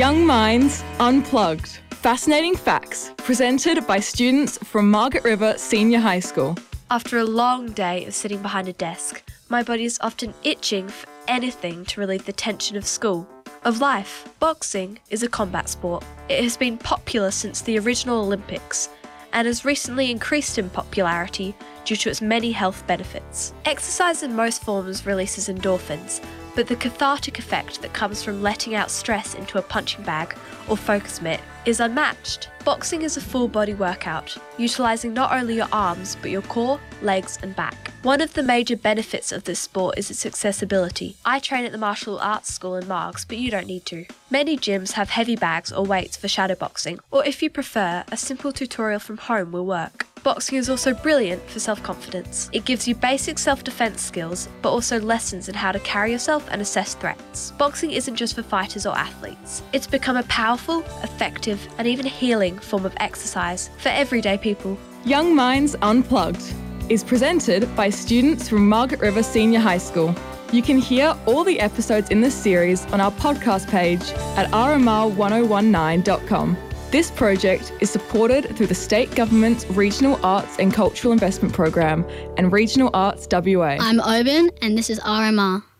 Young Minds Unplugged. Fascinating facts presented by students from Margaret River Senior High School. After a long day of sitting behind a desk, my body is often itching for anything to relieve the tension of school, of life. Boxing is a combat sport. It has been popular since the original Olympics and has recently increased in popularity due to its many health benefits. Exercise in most forms releases endorphins, but the cathartic effect that comes from letting out stress into a punching bag or focus mitt is unmatched. Boxing is a full body workout, utilising not only your arms but your core, legs and back. One of the major benefits of this sport is its accessibility. I train at the Martial Arts School in Margs, but you don't need to. Many gyms have heavy bags or weights for shadow boxing, or if you prefer, a simple tutorial from home will work. Boxing is also brilliant for self-confidence. It gives you basic self-defense skills, but also lessons in how to carry yourself and assess threats. Boxing isn't just for fighters or athletes. It's become a powerful, effective, and even healing form of exercise for everyday people. Young Minds Unplugged is presented by students from Margaret River Senior High School. You can hear all the episodes in this series on our podcast page at rmr1019.com. This project is supported through the State Government's Regional Arts and Cultural Investment Program and Regional Arts WA. I'm Oban and this is RMR.